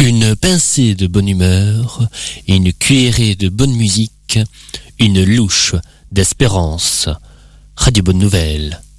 Une pincée de bonne humeur, une cuillerée de bonne musique, une louche d'espérance. Radio Bonne Nouvelle.